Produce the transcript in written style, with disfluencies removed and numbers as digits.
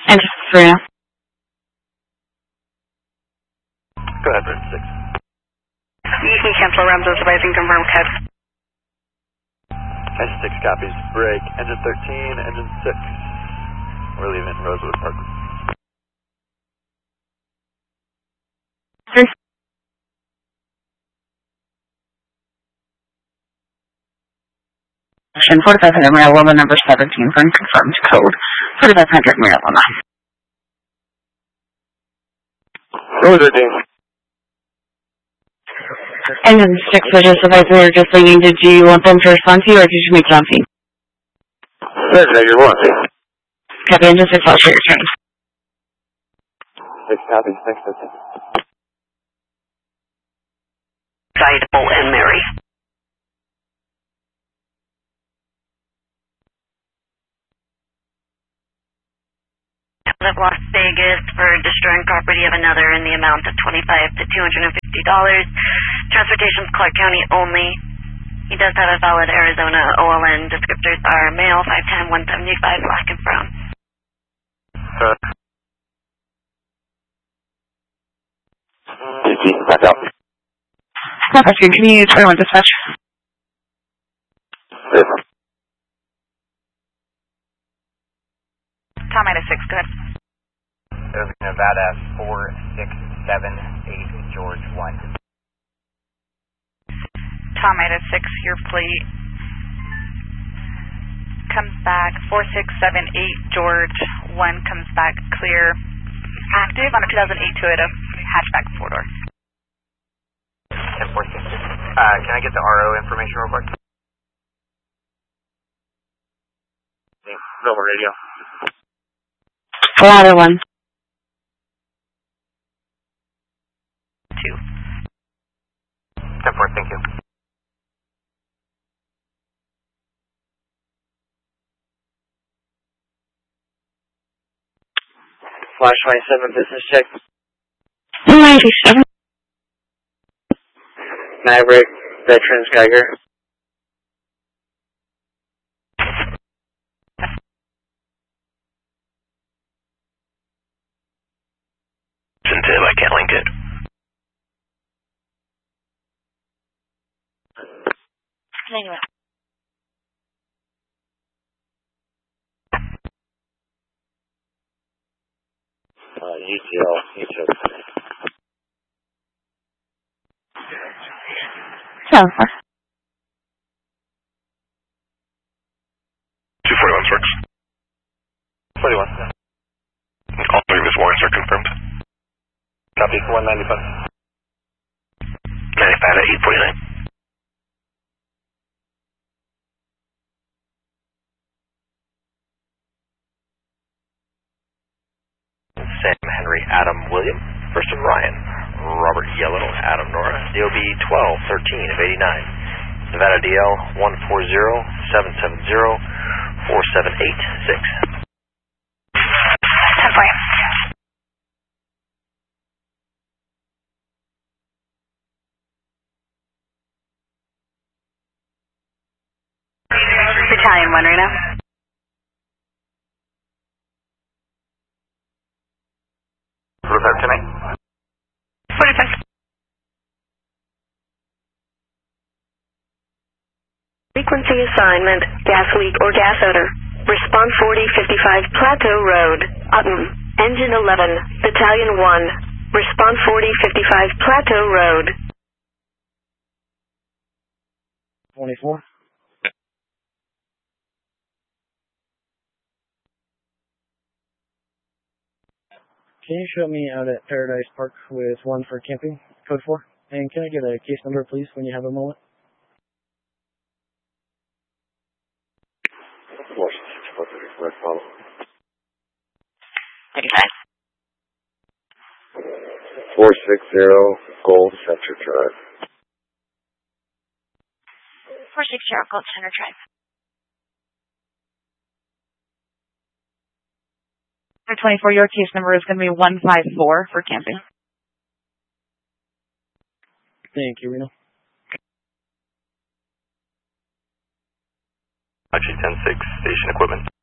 And Serena. Go ahead, 36. You can cancel Ramsey Advising, confirm code. Engine 6 copies. Break. Engine 13, engine 6. We're leaving Rosewood Park. Ocean 4500 Maryland, number 17 for unconfirmed code. 4500 Maryland. Rosewood, Dean. Engine 6 was just advising they're just leaving. Did you want them to respond to you, or did you make it on scene? Negative 1. Copy, Engine 6, I'll share your train. 6 copies. Thanks, Vincent. Excitable and Mary. Of Las Vegas for destroying property of another in the amount of $25 to $250. Transportation's Clark County only. He does have a valid Arizona OLN. Descriptors are male, 5'10", 175, black and brown. Back out. Can you 21 dispatch? Yes. Tom 6, go ahead. Nevada 4678 George 1. Tom 6, your plate comes back 4678 George 1 comes back clear, active on a 2008 Toyota hatchback 4-door. 1046. Can I get the RO information real quick? Silver radio. Ladder 1. 2. 10-4, thank you. Flash 27 business check. 97. Maverick, Veterans Geiger. Tim, I can't link it. Anyway. UTL. 241 Sparks. 41. All three Miss Warrens are confirmed. Copy, 195. 95 at 849. Sam Henry Adam William, first of Ryan, Robert Yellow Adam Nora, DOB 1213 of 89, Nevada DL 140-770-4786. 10-4. Battalion 1 right now. What about tonight? 45. Frequency assignment, gas leak or gas odor. Response 4055 Plateau Road, Utton. Engine 11, Battalion 1. Response 4055 Plateau Road. 24. Can you show me out at Paradise Park with 1 for camping, code 4? And can I get a case number, please, when you have a moment? 35. 460 Gold Center Drive. 460 Gold Center Drive. 24, your case number is going to be 154 for camping. Thank you, Reno. Archie 10-6, station equipment.